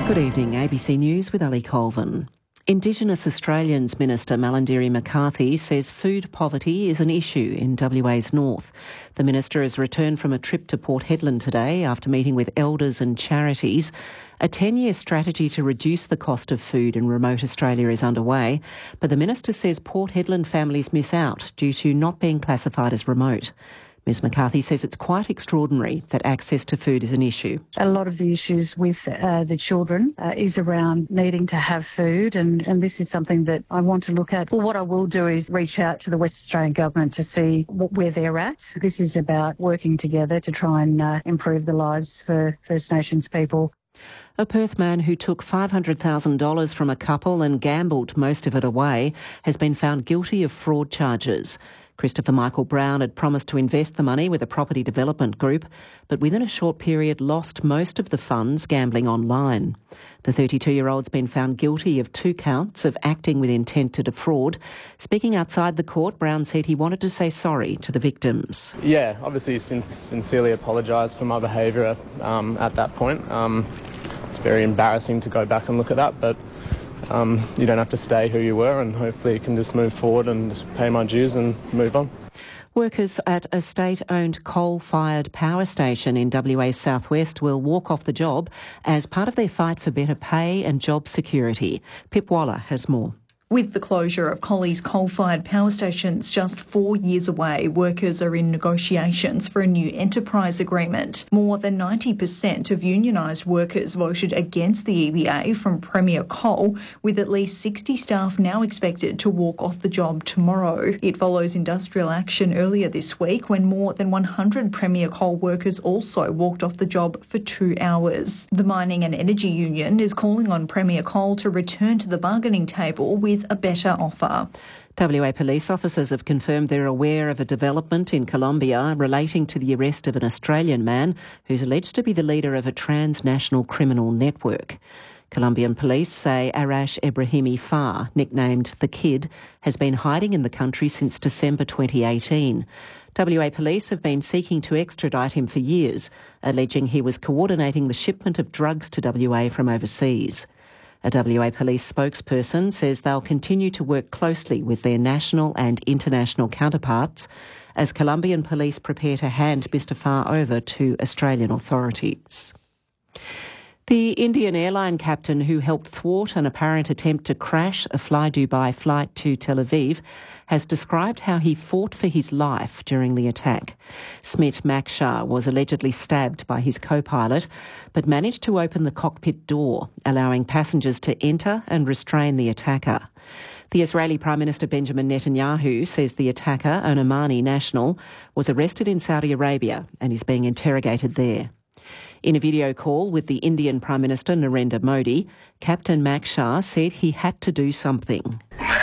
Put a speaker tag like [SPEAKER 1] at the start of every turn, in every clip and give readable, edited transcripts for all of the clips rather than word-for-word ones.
[SPEAKER 1] Good evening, ABC News with Ali Colvin. Indigenous Australians Minister Malarndirri McCarthy says food poverty is an issue in WA's north. The minister has returned from a trip to Port Hedland today after meeting with elders and charities. A 10-year strategy to reduce the cost of food in remote Australia is underway, but the minister says Port Hedland families miss out due to not being classified as remote. Ms McCarthy says it's quite extraordinary that access to food is an issue.
[SPEAKER 2] A lot of the issues with the children is around needing to have food, and this is something that I want to look at. Well, what I will do is reach out to the West Australian Government to see where they're at. This is about working together to try and improve the lives for First Nations people.
[SPEAKER 1] A Perth man who took $500,000 from a couple and gambled most of it away has been found guilty of fraud charges. Christopher Michael Brown had promised to invest the money with a property development group, but within a short period lost most of the funds gambling online. The 32-year-old's been found guilty of 2 counts of acting with intent to defraud. Speaking outside the court, Brown said he wanted to say sorry to the victims.
[SPEAKER 3] Yeah, obviously sincerely apologise for my behaviour at that point. It's very embarrassing to go back and look at that, but you don't have to stay who you were, and hopefully you can just move forward and just pay my dues and move on.
[SPEAKER 1] Workers at a state-owned coal-fired power station in WA's southwest will walk off the job as part of their fight for better pay and job security. Pip Waller has more.
[SPEAKER 4] With the closure of Collie's coal-fired power stations just 4 years away, workers are in negotiations for a new enterprise agreement. More than 90% of unionised workers voted against the EBA from Premier Coal, with at least 60 staff now expected to walk off the job tomorrow. It follows industrial action earlier this week when more than 100 Premier Coal workers also walked off the job for 2 hours. The Mining and Energy Union is calling on Premier Coal to return to the bargaining table with a better offer.
[SPEAKER 1] WA police officers have confirmed they're aware of a development in Colombia relating to the arrest of an Australian man who's alleged to be the leader of a transnational criminal network. Colombian police say Arash Ebrahimi Far, nicknamed The Kid, has been hiding in the country since December 2018. WA police have been seeking to extradite him for years, alleging he was coordinating the shipment of drugs to WA from overseas. A WA police spokesperson says they'll continue to work closely with their national and international counterparts as Colombian police prepare to hand Mr Far over to Australian authorities. The Indian airline captain who helped thwart an apparent attempt to crash a Fly Dubai flight to Tel Aviv has described how he fought for his life during the attack. Smit Makshar was allegedly stabbed by his co-pilot, but managed to open the cockpit door, allowing passengers to enter and restrain the attacker. The Israeli Prime Minister Benjamin Netanyahu says the attacker, an Omani national, was arrested in Saudi Arabia and is being interrogated there. In a video call with the Indian Prime Minister Narendra Modi, Captain Makshar said he had to do something.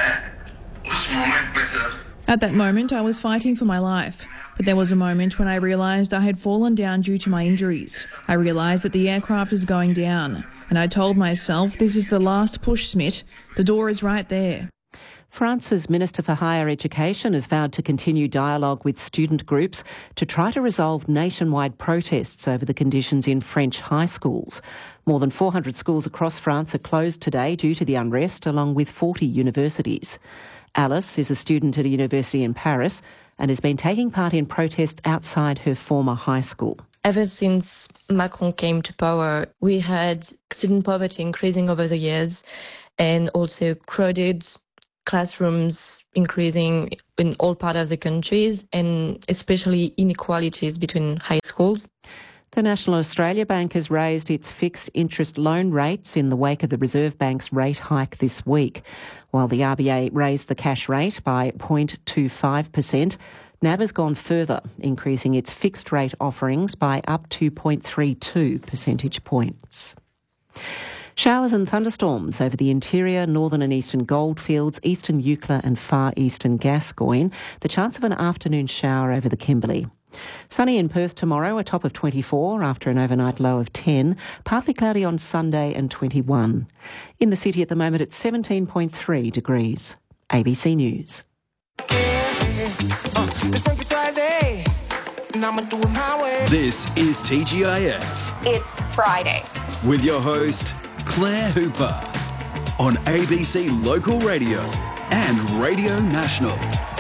[SPEAKER 5] At that moment, I was fighting for my life. But there was a moment when I realised I had fallen down due to my injuries. I realised that the aircraft is going down. And I told myself, this is the last push, Smit. The door is right there.
[SPEAKER 1] France's Minister for Higher Education has vowed to continue dialogue with student groups to try to resolve nationwide protests over the conditions in French high schools. More than 400 schools across France are closed today due to the unrest, along with 40 universities. Alice is a student at a university in Paris and has been taking part in protests outside her former high school.
[SPEAKER 6] Ever since Macron came to power, we had student poverty increasing over the years and also crowded classrooms increasing in all parts of the countries, and especially inequalities between high schools.
[SPEAKER 1] The National Australia Bank has raised its fixed interest loan rates in the wake of the Reserve Bank's rate hike this week. While the RBA raised the cash rate by 0.25%, NAB has gone further, increasing its fixed rate offerings by up to 0.32 percentage points. Showers and thunderstorms over the interior, northern and eastern goldfields, eastern Eucla and far eastern Gascoyne. The chance of an afternoon shower over the Kimberley. Sunny in Perth tomorrow, a top of 24 after an overnight low of 10. Partly cloudy on Sunday and 21. In the city at the moment it's 17.3 degrees. ABC News.
[SPEAKER 7] This is TGIF.
[SPEAKER 8] It's Friday.
[SPEAKER 7] With your host, Claire Hooper on ABC Local Radio and Radio National.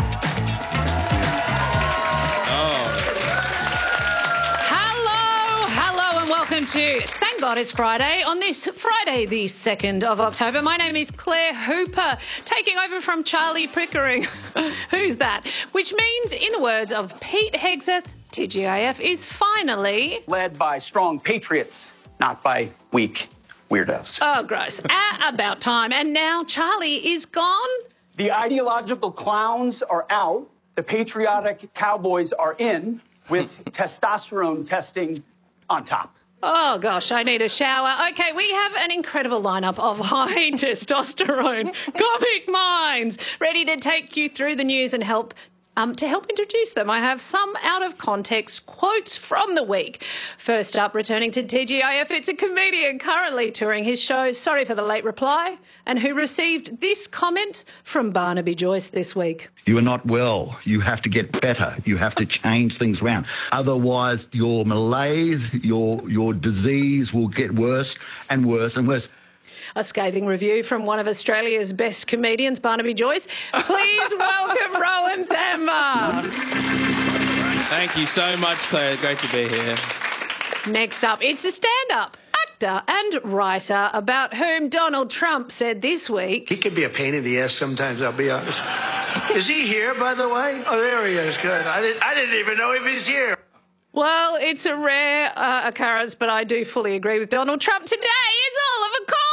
[SPEAKER 8] Hello and welcome to Thank God It's Friday on this Friday the 2nd of October. My name is Claire Hooper, taking over from Charlie Pickering. Who's that? Which means, in the words of Pete Hegseth, TGIF is finally
[SPEAKER 9] led by strong patriots, not by weak weirdos.
[SPEAKER 8] Oh, gross. About time. And now Charlie is gone.
[SPEAKER 9] The ideological clowns are out. The patriotic cowboys are in, with testosterone testing on top.
[SPEAKER 8] Oh, gosh, I need a shower. OK, we have an incredible lineup of high testosterone comic minds ready to take you through the news and help introduce them. I have some out-of-context quotes from the week. First up, returning to TGIF, it's a comedian currently touring his show, Sorry for the Late Reply, and who received this comment from Barnaby Joyce this week.
[SPEAKER 10] You are not well. You have to get better. You have to change things around. Otherwise, your malaise, your disease will get worse and worse and worse.
[SPEAKER 8] A scathing review from one of Australia's best comedians, Barnaby Joyce. Please welcome Rowan Thamma.
[SPEAKER 11] Thank you so much, Claire. Great to be here.
[SPEAKER 8] Next up, it's a stand-up actor and writer about whom Donald Trump said this week.
[SPEAKER 12] He can be a pain in the ass sometimes, I'll be honest. Is he here, by the way? Oh, there he is. Good. I didn't even know if he's here.
[SPEAKER 8] Well, it's a rare occurrence, but I do fully agree with Donald Trump. Today, it's Oliver Coleman.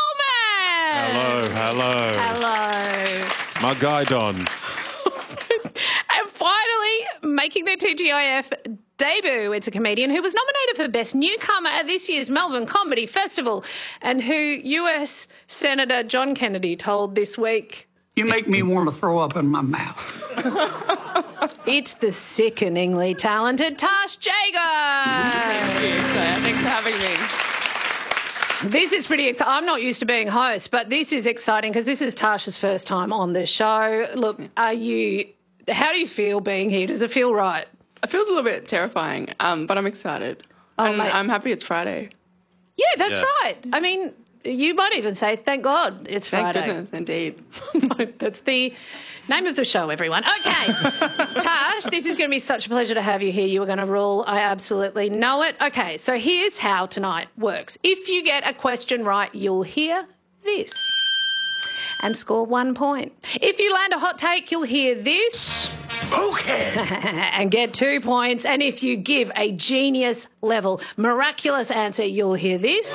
[SPEAKER 13] Hello. My guy, Don.
[SPEAKER 8] And finally, making their TGIF debut, it's a comedian who was nominated for Best Newcomer at this year's Melbourne Comedy Festival and who US Senator John Kennedy told this week,
[SPEAKER 14] "You make me want to throw up in my mouth."
[SPEAKER 8] It's the sickeningly talented Tash Jager.
[SPEAKER 15] Thank you, Claire. Thanks for having me.
[SPEAKER 8] This is pretty exciting. I'm not used to being host, but this is exciting because this is Tash's first time on the show. Look, how do you feel being here? Does it feel right?
[SPEAKER 15] It feels a little bit terrifying, but I'm excited. I'm happy it's Friday.
[SPEAKER 8] Yeah, that's right. I mean, you might even say, thank God it's Friday.
[SPEAKER 15] Thank goodness, indeed.
[SPEAKER 8] No, that's the name of the show, everyone. Okay. Tash, this is going to be such a pleasure to have you here. You are going to rule. I absolutely know it. Okay, so here's how tonight works. If you get a question right, you'll hear this and score 1 point. If you land a hot take, you'll hear this.
[SPEAKER 12] Okay.
[SPEAKER 8] And get 2 points. And if you give a genius level, miraculous answer, you'll hear this.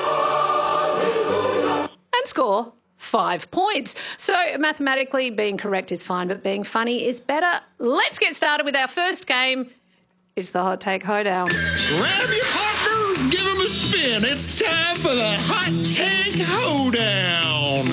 [SPEAKER 8] And score 5 points. So mathematically, being correct is fine, but being funny is better. Let's get started with our first game. It's the Hot Take Hoedown.
[SPEAKER 16] Grab your partners, give them a spin. It's time for the Hot Take Hoedown.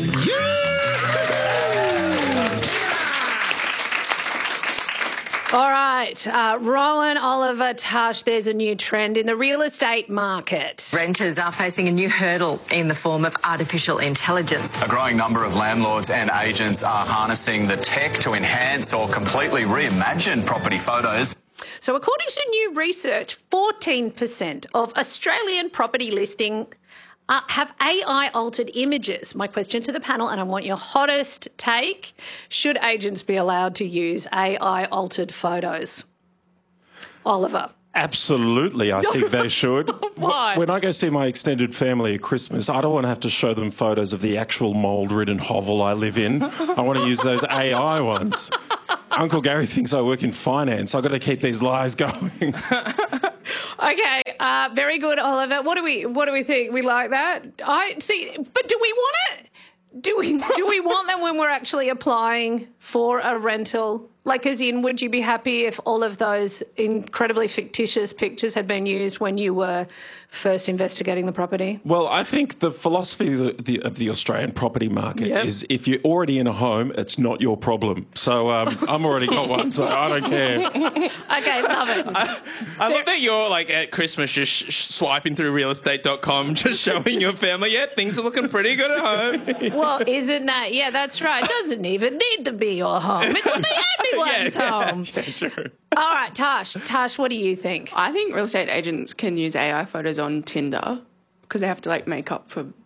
[SPEAKER 8] All right, Rowan, Oliver, Tash, there's a new trend in the real estate market.
[SPEAKER 17] Renters are facing a new hurdle in the form of artificial intelligence.
[SPEAKER 18] A growing number of landlords and agents are harnessing the tech to enhance or completely reimagine property photos.
[SPEAKER 8] So according to new research, 14% of Australian property listings have AI-altered images. My question to the panel, and I want your hottest take, should agents be allowed to use AI-altered photos? Oliver.
[SPEAKER 13] Absolutely, I think they should.
[SPEAKER 8] Why?
[SPEAKER 13] When I go see my extended family at Christmas, I don't want to have to show them photos of the actual mould-ridden hovel I live in. I want to use those AI ones. Uncle Gary thinks I work in finance. I've got to keep these lies going.
[SPEAKER 8] Okay, very good, Oliver. What do we think? We like that? I see, but do we want it? Do we want them when we're actually applying for a rental? Like, as in, would you be happy if all of those incredibly fictitious pictures had been used when you were first investigating the property?
[SPEAKER 13] Well, I think the philosophy of the Australian property market is if you're already in a home, it's not your problem. So I'm already got one, so I don't care.
[SPEAKER 8] Okay, love it.
[SPEAKER 11] I love that you're like at Christmas just swiping through realestate.com, just showing your family, yeah, things are looking pretty good at home.
[SPEAKER 8] Well, isn't that? Yeah, that's right. It doesn't even need to be your home. It can be everyone's home.
[SPEAKER 11] Yeah, true.
[SPEAKER 8] All right, Tash. Tash, what do you think?
[SPEAKER 15] I think real estate agents can use AI photos on Tinder because they have to like make up for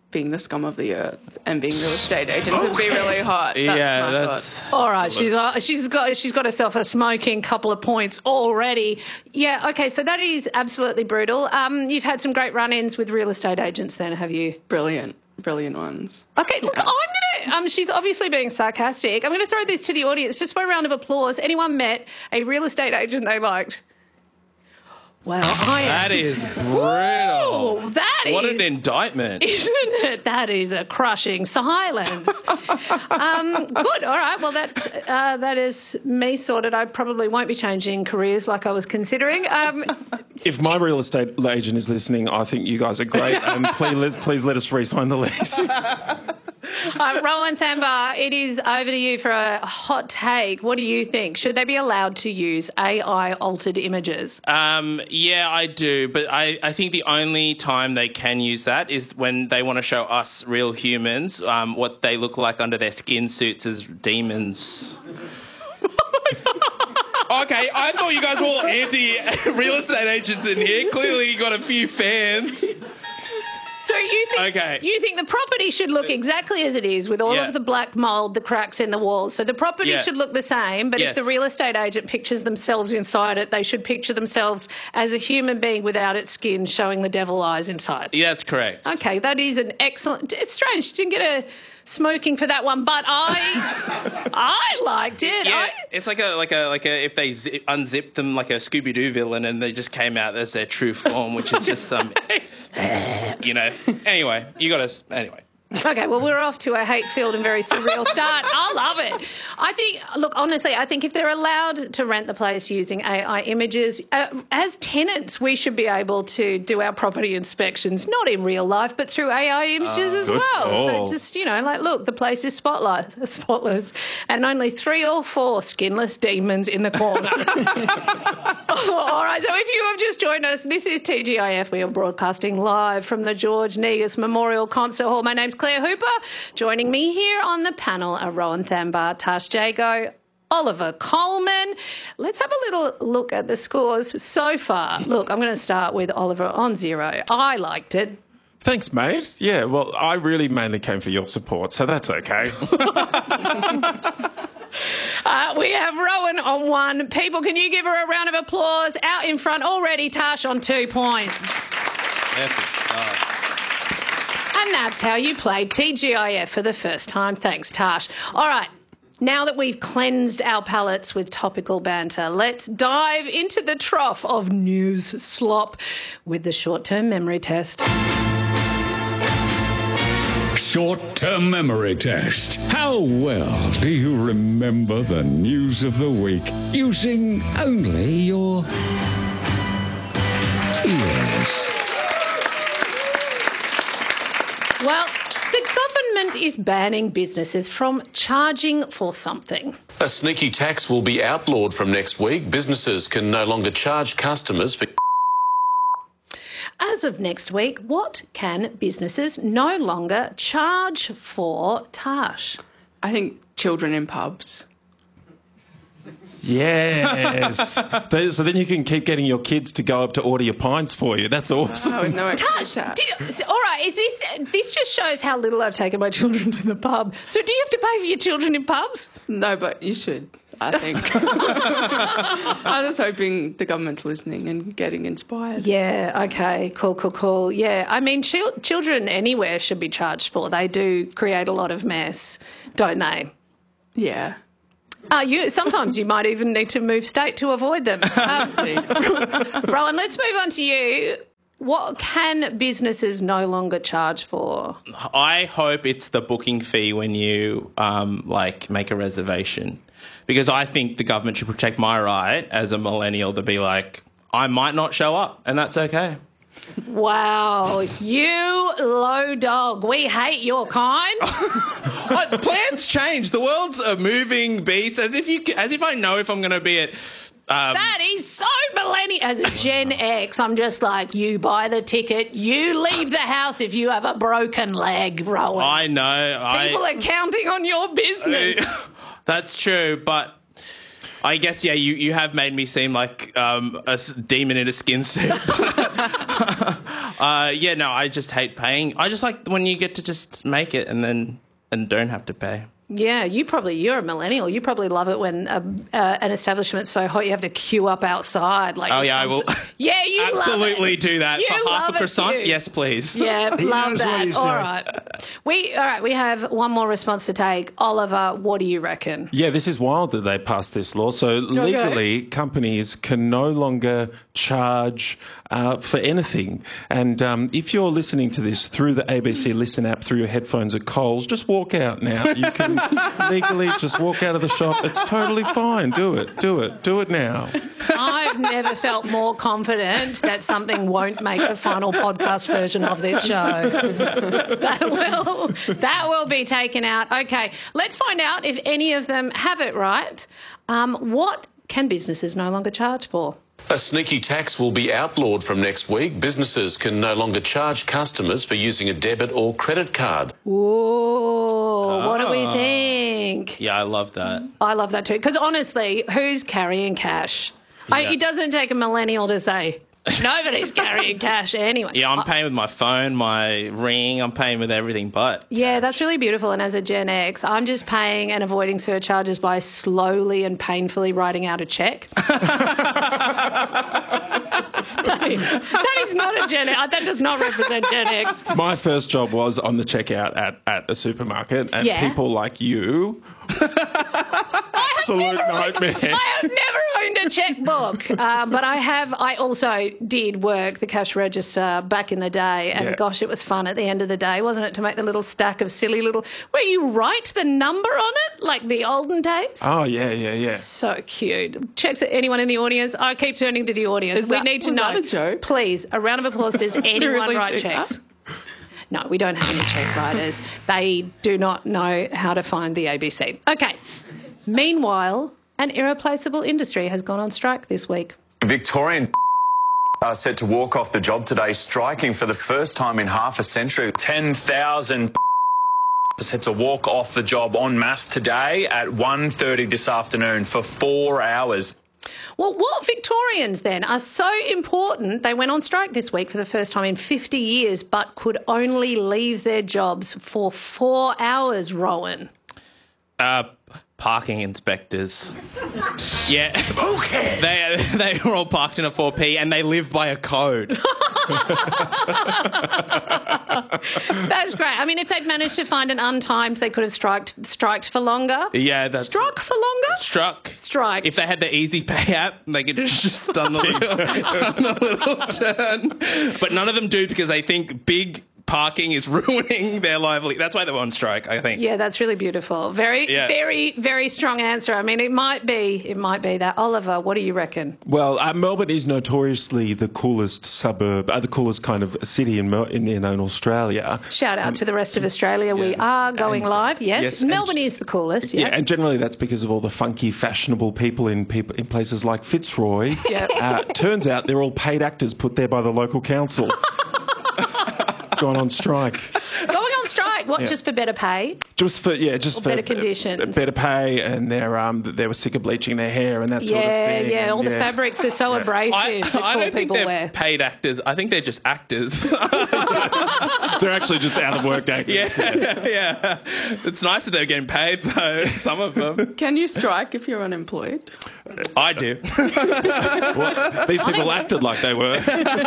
[SPEAKER 15] being the scum of the earth and being real estate agents would be really hot. That's my thought.
[SPEAKER 8] All right, she's got herself a smoking couple of points already. Yeah, okay, so that is absolutely brutal. You've had some great run-ins with real estate agents then, have you?
[SPEAKER 15] Brilliant ones.
[SPEAKER 8] Okay, look, I'm going to, she's obviously being sarcastic. I'm going to throw this to the audience just for a round of applause. Anyone met a real estate agent they liked? Wow,
[SPEAKER 11] that is brutal.
[SPEAKER 8] Ooh,
[SPEAKER 11] what an indictment.
[SPEAKER 8] Isn't it? That is a crushing silence. Good. All right. Well, that is me sorted. I probably won't be changing careers like I was considering.
[SPEAKER 13] If my real estate agent is listening, I think you guys are great, and please let us re-sign the lease.
[SPEAKER 8] Rowan Thambar, it is over to you for a hot take. What do you think? Should they be allowed to use AI-altered images?
[SPEAKER 11] Yeah, I do, but I think the only time they can use that is when they want to show us real humans what they look like under their skin suits as demons. Okay, I thought you guys were all anti-real estate agents in here. Clearly you got a few fans.
[SPEAKER 8] So you think the property should look exactly as it is with all of the black mould, the cracks in the walls. So the property should look the same, but if the real estate agent pictures themselves inside it, they should picture themselves as a human being without its skin showing the devil eyes inside.
[SPEAKER 11] Yeah, that's correct.
[SPEAKER 8] Okay, that is an excellent... It's strange. You didn't get a smoking for that one, but I liked it.
[SPEAKER 11] Yeah, it's like a if they unzipped them like a Scooby-Doo villain and they just came out as their true form, which is just some, Anyway, anyway.
[SPEAKER 8] Okay, well, we're off to a hate-filled and very surreal start. I love it. Honestly, I think if they're allowed to rent the place using AI images, as tenants, we should be able to do our property inspections, not in real life, but through AI images as well. So just, look, the place is spotless, and only 3 or 4 skinless demons in the corner. All right, so if you have just joined us, this is TGIF. We are broadcasting live from the George Negus Memorial Concert Hall. My name's Claire Hooper. Joining me here on the panel are Rowan Thambar, Tash Jago, Oliver Coleman. Let's have a little look at the scores so far. Look, I'm going to start with Oliver on 0. I liked it.
[SPEAKER 13] Thanks, mate. Yeah, well, I really mainly came for your support, so that's okay.
[SPEAKER 8] We have Rowan on 1. People, can you give her a round of applause? Out in front already, Tash on 2 points. And that's how you played TGIF for the first time. Thanks, Tash. All right. Now that we've cleansed our palates with topical banter, let's dive into the trough of news slop with the short-term memory test.
[SPEAKER 16] Short-term memory test. How well do you remember the news of the week using only your ears?
[SPEAKER 8] Well, the government is banning businesses from charging for something.
[SPEAKER 19] A sneaky tax will be outlawed from next week. Businesses can no longer charge customers for...
[SPEAKER 8] As of next week, what can businesses no longer charge for, Tash?
[SPEAKER 15] I think children in pubs.
[SPEAKER 13] Yes. So then you can keep getting your kids to go up to order your pints for you. That's awesome.
[SPEAKER 8] Tash, all right, this just shows how little I've taken my children to the pub. So do you have to pay for your children in pubs?
[SPEAKER 15] No, but you should, I think. I was hoping the government's listening and getting inspired.
[SPEAKER 8] Yeah, okay, cool. Yeah, I mean, children anywhere should be charged for. They do create a lot of mess, don't they?
[SPEAKER 15] Yeah.
[SPEAKER 8] Sometimes you might even need to move state to avoid them. Rowan, let's move on to you. What can businesses no longer charge for?
[SPEAKER 11] I hope it's the booking fee when you make a reservation, because I think the government should protect my right as a millennial to be like, I might not show up, and that's okay.
[SPEAKER 8] Wow, you low dog. We hate your kind.
[SPEAKER 11] Plans change. The world's a moving beast. As if I know if I'm going to be at...
[SPEAKER 8] that is so millennial. As a Gen X, I'm just like, you buy the ticket, you leave the house if you have a broken leg, Rowan.
[SPEAKER 11] I know.
[SPEAKER 8] People are counting on your business.
[SPEAKER 11] That's true, but... I guess, you have made me seem like a demon in a skin suit. I just hate paying. I just like when you get to just make it and don't have to pay.
[SPEAKER 8] Yeah, you're a millennial. You probably love it when an establishment's so hot you have to queue up outside. Like,
[SPEAKER 11] I will.
[SPEAKER 8] Yeah, you
[SPEAKER 11] absolutely
[SPEAKER 8] love it.
[SPEAKER 11] do that.
[SPEAKER 8] You
[SPEAKER 11] For half
[SPEAKER 8] love
[SPEAKER 11] a croissant?
[SPEAKER 8] it too.
[SPEAKER 11] Yes, please.
[SPEAKER 8] Yeah, love that. All right. We have one more response to take. Oliver, what do you reckon?
[SPEAKER 13] Yeah, this is wild that they passed this law. So legally, companies can no longer charge for anything. And if you're listening to this through the ABC Listen app, through your headphones at Coles, just walk out now. You can legally just walk out of the shop. It's totally fine. Do it now.
[SPEAKER 8] I've never felt more confident that something won't make the final podcast version of this show. That will be taken out. Okay, let's find out if any of them have it right. What can businesses no longer charge for?
[SPEAKER 19] A sneaky tax will be outlawed from next week. Businesses can no longer charge customers for using a debit or credit card.
[SPEAKER 8] Whoa, what do we think?
[SPEAKER 11] Yeah, I love that.
[SPEAKER 8] I love that too. Because honestly, who's carrying cash?
[SPEAKER 11] Yeah.
[SPEAKER 8] It doesn't take a millennial to say, nobody's carrying cash anyway.
[SPEAKER 11] Yeah, I'm paying with my phone, my ring. I'm paying with everything but.
[SPEAKER 8] Yeah, that's really beautiful. And as a Gen X, I'm just paying and avoiding surcharges by slowly and painfully writing out a check. That is not a Gen X. That does not represent Gen X.
[SPEAKER 13] My first job was on the checkout at a supermarket, and people like you... Absolute nightmare.
[SPEAKER 8] I have never owned a checkbook, but I also did work the cash register back in the day, and gosh, it was fun at the end of the day, wasn't it, to make the little stack of silly little, where you write the number on it, like the olden days.
[SPEAKER 13] Oh, yeah.
[SPEAKER 8] So cute. Checks at anyone in the audience. I keep turning to the audience. We need to know.
[SPEAKER 15] Was that a joke?
[SPEAKER 8] Please, a round of applause. Does anyone
[SPEAKER 15] really
[SPEAKER 8] write checks? No, we don't have any check writers. They do not know how to find the ABC. Okay. Meanwhile, an irreplaceable industry has gone on strike this week.
[SPEAKER 18] Victorian are set to walk off the job today, striking for the first time in half a century.
[SPEAKER 20] 10,000 set to walk off the job en masse today at 1:30 this afternoon for 4 hours.
[SPEAKER 8] Well, what Victorians then are so important, they went on strike this week for the first time in 50 years, but could only leave their jobs for 4 hours, Rowan?
[SPEAKER 11] Parking inspectors. Yeah. Okay. They were all parked in a 4P and they live by a code.
[SPEAKER 8] That's great. I mean, if they'd managed to find an untimed, they could have striked for longer.
[SPEAKER 11] Yeah, that's...
[SPEAKER 8] Struck for longer?
[SPEAKER 11] Striked. If they had the Easy Pay app, they could have just done the little turn. But none of them do because they think big parking is ruining their livelihood. That's why they were on strike, I think.
[SPEAKER 8] Yeah, that's really beautiful. Very, very strong answer. I mean, it might be that. Oliver, what do you reckon?
[SPEAKER 13] Well, Melbourne is notoriously the coolest suburb, the coolest kind of city in Australia.
[SPEAKER 8] Shout out to the rest of Australia. We are going live. Yes, Melbourne is the coolest.
[SPEAKER 13] Yeah, and generally that's because of all the funky, fashionable people in places like Fitzroy. Turns out they're all paid actors put there by the local council. Gone on strike.
[SPEAKER 8] Going on strike? What, just for better pay?
[SPEAKER 13] Just for
[SPEAKER 8] better conditions.
[SPEAKER 13] Better pay, and they were sick of bleaching their hair and that sort of thing.
[SPEAKER 8] Yeah, all the fabrics are so abrasive.
[SPEAKER 11] I don't think they're paid actors. I think they're just actors.
[SPEAKER 13] They're actually just out of work actors.
[SPEAKER 11] Yeah. It's nice that they're getting paid, though, some of them.
[SPEAKER 15] Can you strike if you're unemployed?
[SPEAKER 11] I do.
[SPEAKER 13] These people acted like they were.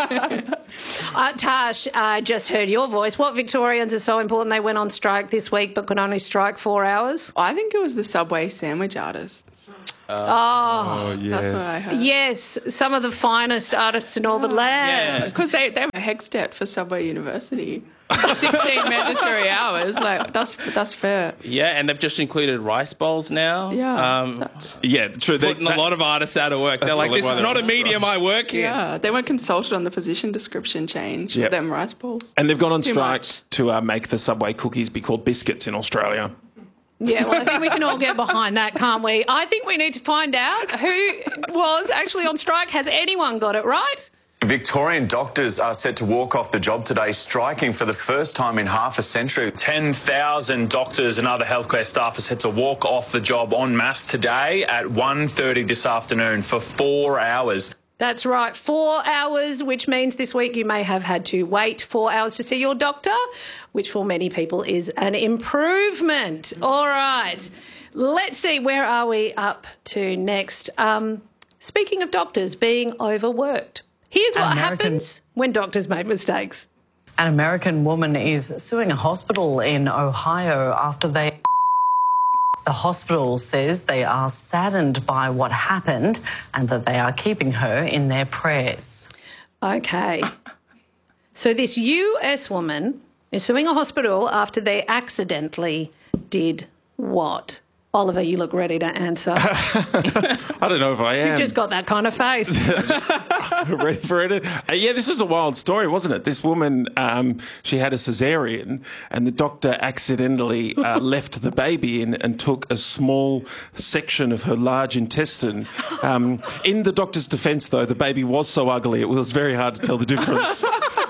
[SPEAKER 8] Tash, I just heard your voice. What Victorians are so important they went on strike this week but could only strike 4 hours?
[SPEAKER 15] I think it was the Subway sandwich artists.
[SPEAKER 13] Yes.
[SPEAKER 15] That's what I heard.
[SPEAKER 8] Yes, some of the finest artists in all the land.
[SPEAKER 15] Because they were Hegstead for Subway University. 16 mandatory hours, like that's fair.
[SPEAKER 11] Yeah, and they've just included rice bowls now.
[SPEAKER 15] Yeah,
[SPEAKER 13] true.
[SPEAKER 11] Putting a lot of artists out of work. They're like, this is not a medium I work in.
[SPEAKER 15] Yeah, they weren't consulted on the position description change. Them rice bowls.
[SPEAKER 13] And they've gone on strike to make the Subway cookies be called biscuits in Australia.
[SPEAKER 8] Yeah, well, I think we can all get behind that, can't we? I think we need to find out who was actually on strike. Has anyone got it right?
[SPEAKER 18] Victorian doctors are set to walk off the job today, striking for the first time in half a century.
[SPEAKER 20] 10,000 doctors and other healthcare staff are set to walk off the job en masse today at 1:30 this afternoon for 4 hours.
[SPEAKER 8] That's right, 4 hours, which means this week you may have had to wait 4 hours to see your doctor, which for many people is an improvement. All right, let's see, where are we up to next? Speaking of doctors being overworked, here's what happens when doctors make mistakes.
[SPEAKER 21] An American woman is suing a hospital in Ohio after the hospital says they are saddened by what happened and that they are keeping her in their prayers.
[SPEAKER 8] Okay. So this US woman is suing a hospital after they accidentally did what? Oliver, you look ready to answer.
[SPEAKER 13] I don't know if I am.
[SPEAKER 8] You've just got that kind of face.
[SPEAKER 13] Ready for it? Yeah, this was a wild story, wasn't it? This woman, she had a cesarean and the doctor accidentally left the baby in and took a small section of her large intestine. In the doctor's defence, though, the baby was so ugly it was very hard to tell the difference.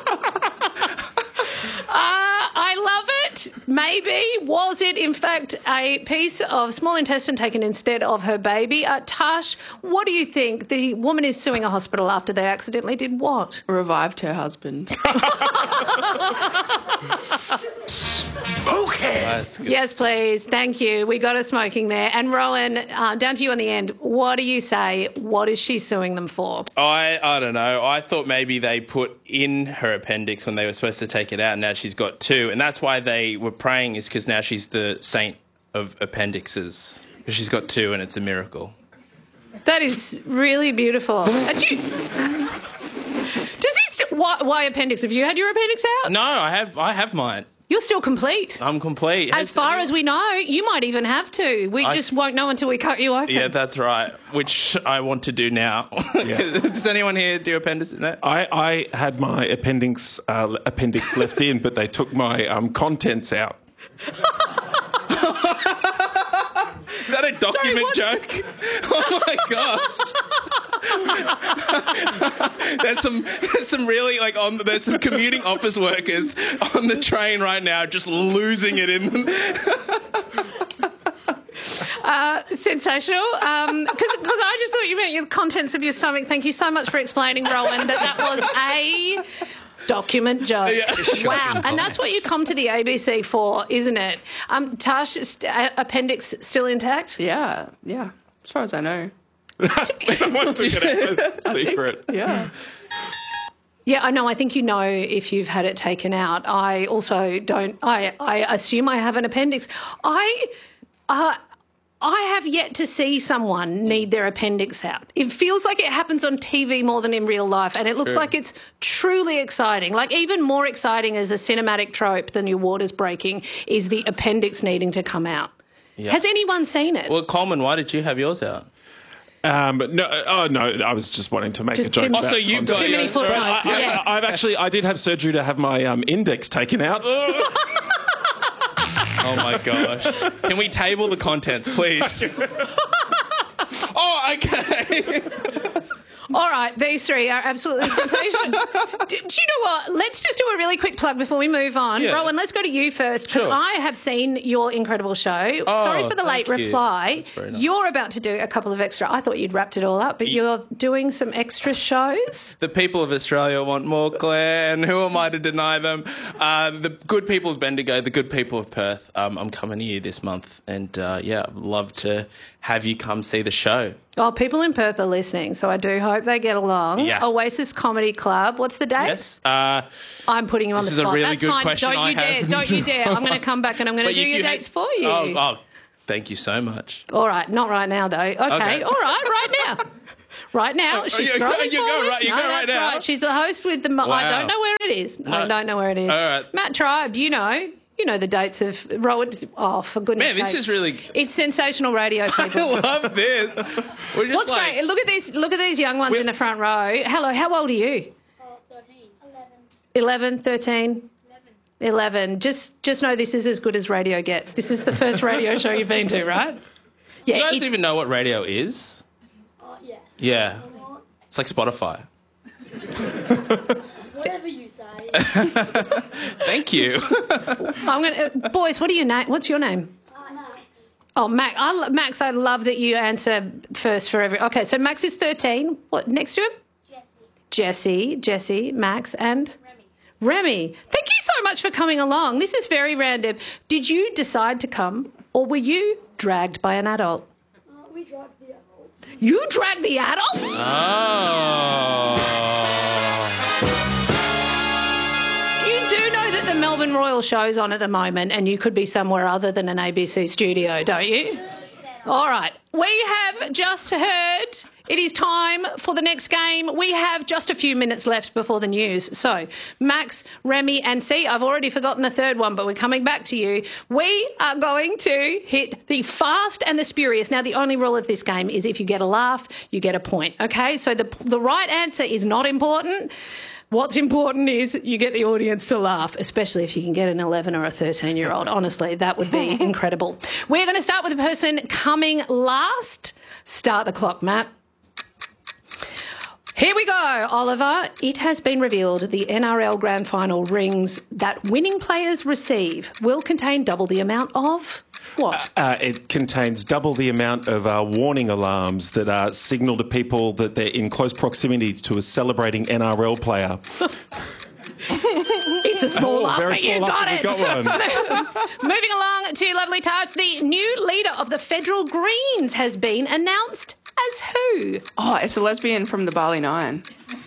[SPEAKER 8] I love it. Maybe. Was it, in fact, a piece of small intestine taken instead of her baby? Tash, what do you think? The woman is suing a hospital after they accidentally did what?
[SPEAKER 15] Revived her husband.
[SPEAKER 11] Smoking!
[SPEAKER 8] Yes, please. Thank you. We got her smoking there. And Rowan, down to you on the end. What do you say? What is she suing them for?
[SPEAKER 11] I don't know. I thought maybe they put in her appendix when they were supposed to take it out, and now she's got two. And that's why they were praying, is because now she's the saint of appendixes. Because she's got two and it's a miracle.
[SPEAKER 8] That is really beautiful. Why appendix? Have you had your appendix out?
[SPEAKER 11] No, I have mine.
[SPEAKER 8] You're still complete.
[SPEAKER 11] I'm complete.
[SPEAKER 8] As far as we know, you might even have to. We just won't know until we cut you open.
[SPEAKER 11] Yeah, that's right, which I want to do now. Yeah. Does anyone here do appendix? No?
[SPEAKER 13] I had my appendix left in, but they took my contents out.
[SPEAKER 11] Is that a document joke? Oh my god! There's some really there's some commuting office workers on the train right now just losing it in them.
[SPEAKER 8] Sensational. Because I just thought you meant your contents of your stomach. Thank you so much for explaining, Rowan, that was a document joke. Yeah. Wow. And that's what you come to the ABC for, isn't it? Tash, appendix still intact?
[SPEAKER 15] Yeah. As far as I know.
[SPEAKER 13] Someone took it out. Secret.
[SPEAKER 15] Yeah.
[SPEAKER 8] Yeah, I know. I think you know if you've had it taken out. I also don't. I assume I have an appendix. I have yet to see someone need their appendix out. It feels like it happens on TV more than in real life, and it looks like it's truly exciting. Like, even more exciting as a cinematic trope than your waters breaking is the appendix needing to come out. Yeah. Has anyone seen it?
[SPEAKER 11] Well, Coleman, why did you have yours out?
[SPEAKER 13] No, I was just wanting to make a joke.
[SPEAKER 11] So you've got
[SPEAKER 8] too many footnotes.
[SPEAKER 13] I did have surgery to have my index taken out.
[SPEAKER 11] Oh my gosh. Can we table the contents, please? Oh, okay.
[SPEAKER 8] All right, these three are absolutely sensational. Do you know what? Let's just do a really quick plug before we move on. Yeah. Rowan, let's go to you first, because I have seen your incredible show. Sorry for the late reply. You're about to do a couple of extra. I thought you'd wrapped it all up, but you're doing some extra shows.
[SPEAKER 11] The people of Australia want more, Claire, and who am I to deny them? The good people of Bendigo, the good people of Perth. I'm coming to you this month, and I'd love to have you come see the show.
[SPEAKER 8] Oh, people in Perth are listening, so I do hope they get along. Yeah. Oasis Comedy Club. What's the date?
[SPEAKER 11] Yes.
[SPEAKER 8] I'm putting you on the spot.
[SPEAKER 11] This is a really
[SPEAKER 8] That's
[SPEAKER 11] good
[SPEAKER 8] fine.
[SPEAKER 11] question.
[SPEAKER 8] Don't you dare. I'm going to come back and I'm going to do your dates for you.
[SPEAKER 11] Oh, thank you so much.
[SPEAKER 8] All right. Not right now, though. Okay. All right now. Right now. She's
[SPEAKER 11] you go right now.
[SPEAKER 8] Right. She's the host with the... Wow. I don't know where it is. No. I don't know where it is.
[SPEAKER 11] All right.
[SPEAKER 8] Matt Tribe, you know the dates of Rowan. Oh, for goodness sake.
[SPEAKER 11] Man, this is really...
[SPEAKER 8] It's sensational radio, people.
[SPEAKER 11] I love this.
[SPEAKER 8] What's great? Look at these young ones in the front row. Hello, how old are you?
[SPEAKER 22] 13.
[SPEAKER 8] 11, 13? 11. Just know this is as good as radio gets. This is the first radio show you've been to, right?
[SPEAKER 11] Yeah. You guys even know what radio is?
[SPEAKER 22] Yes.
[SPEAKER 11] Yeah. It's like Spotify.
[SPEAKER 22] Whatever you say.
[SPEAKER 11] Thank you.
[SPEAKER 8] Boys, what's your name?
[SPEAKER 22] Max.
[SPEAKER 8] Oh, Max, I love that you answer first for every... Okay, so Max is 13. What, next to him? Jesse, Max and Remy. Thank you so much for coming along. This is very random. Did you decide to come or were you dragged by an adult?
[SPEAKER 22] We dragged the adults.
[SPEAKER 8] You dragged the adults? You do know that the Melbourne Royal show's on at the moment and you could be somewhere other than an ABC studio, don't you? All right. We have just heard it is time for the next game. We have just a few minutes left before the news. So, Max, Remy and C, I've already forgotten the third one, but we're coming back to you. We are going to hit the fast and the spurious. Now, the only rule of this game is if you get a laugh, you get a point, okay? So the right answer is not important. What's important is you get the audience to laugh, especially if you can get an 11 or a 13-year-old. Honestly, that would be incredible. We're going to start with the person coming last. Start the clock, Matt. Here we go, Oliver. It has been revealed the NRL Grand Final rings that winning players receive will contain double the amount of what?
[SPEAKER 13] It contains double the amount of warning alarms that signal to people that they're in close proximity to a celebrating NRL player.
[SPEAKER 8] It's a small laugh,
[SPEAKER 13] very
[SPEAKER 8] but you
[SPEAKER 13] small
[SPEAKER 8] got
[SPEAKER 13] laugh,
[SPEAKER 8] it.
[SPEAKER 13] we got one.
[SPEAKER 8] Moving along to lovely Taj, the new leader of the Federal Greens has been announced as who?
[SPEAKER 15] Oh, it's a lesbian from the Bali Nine.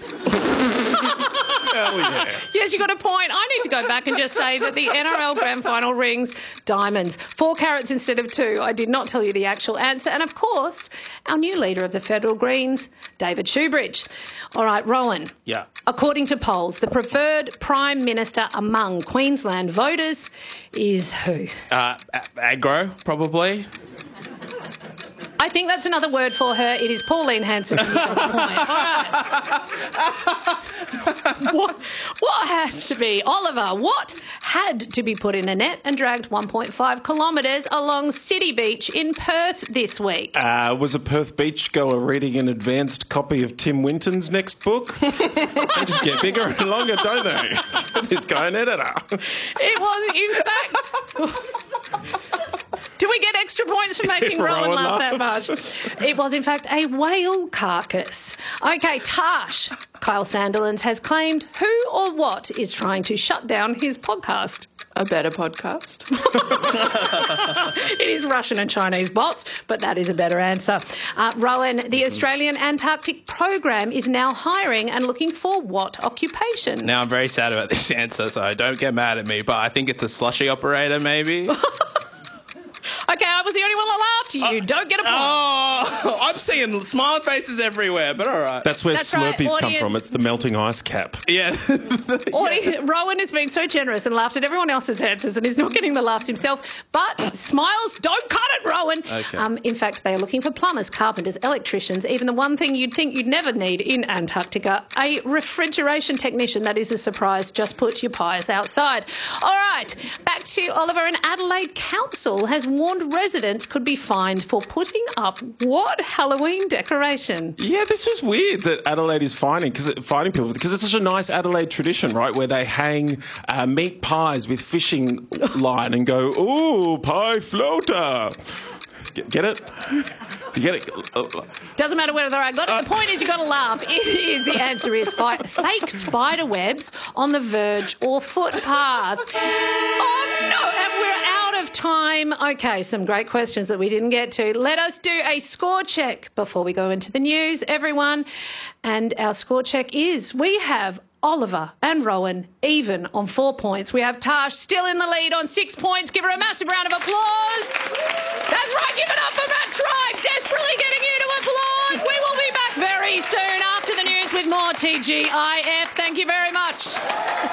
[SPEAKER 13] Hell yeah.
[SPEAKER 8] Yes, you got a point. I need to go back and just say that the NRL Grand Final rings diamonds. 4 carats instead of 2. I did not tell you the actual answer. And, of course, our new leader of the Federal Greens, David Shoebridge. All right, Rowan.
[SPEAKER 11] Yeah.
[SPEAKER 8] According to polls, the preferred Prime Minister among Queensland voters is who?
[SPEAKER 11] Aggro, probably.
[SPEAKER 8] I think that's another word for her. It is Pauline Hanson from the Cross Point. All right. What has to be, Oliver, what had to be put in a net and dragged 1.5 kilometres along City Beach in Perth this week?
[SPEAKER 13] Was a Perth beachgoer reading an advanced copy of Tim Winton's next book? They just get bigger and longer, don't they? This guy an editor.
[SPEAKER 8] It was, in fact... Do we get extra points for making Rowan laugh that much? It was, in fact, a whale carcass. OK, Tash. Kyle Sandilands has claimed who or what is trying to shut down his podcast.
[SPEAKER 15] A better podcast.
[SPEAKER 8] It is Russian and Chinese bots, but that is a better answer. Rowan, the Australian Antarctic Program is now hiring and looking for what occupation?
[SPEAKER 11] Now, I'm very sad about this answer, so don't get mad at me, but I think it's a slushy operator, maybe.
[SPEAKER 8] OK, I was the only one that laughed. You don't get a point.
[SPEAKER 11] Oh, I'm seeing smiling faces everywhere, but all right.
[SPEAKER 13] That's where Slurpees
[SPEAKER 8] right,
[SPEAKER 13] come from. It's the melting ice cap.
[SPEAKER 11] Yeah.
[SPEAKER 8] Rowan has been so generous and laughed at everyone else's answers and is not getting the laughs himself. But smiles don't cut it, Rowan.
[SPEAKER 11] Okay.
[SPEAKER 8] In fact, they are looking for plumbers, carpenters, electricians, even the one thing you'd think you'd never need in Antarctica, a refrigeration technician. That is a surprise. Just put your pies outside. All right, back to Oliver. An Adelaide council has warned residents could be fined for putting up what Halloween decoration?
[SPEAKER 13] Yeah, this was weird that Adelaide is fining people because it's such a nice Adelaide tradition, right, where they hang meat pies with fishing line and go, ooh, pie floater. Get it? You get it?
[SPEAKER 8] Doesn't matter whether I got it. The point is you've got to laugh. The answer is fake spider webs on the verge or footpath. Oh, no. And we're out of time. OK, some great questions that we didn't get to. Let us do a score check before we go into the news, everyone. And our score check is we have Oliver and Rowan even on 4 points. We have Tash still in the lead on 6 points. Give her a massive round of applause. That's right, give it up for Matt Tribe, desperately getting you to applaud. We will be back very soon after the news with more TGIF. Thank you very much.